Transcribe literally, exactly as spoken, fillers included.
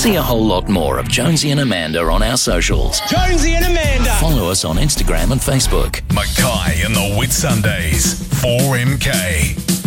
See a whole lot more of Jonesy and Amanda on our socials. Jonesy and Amanda. Follow us on Instagram and Facebook. Mackay and the Whitsundays. four M K.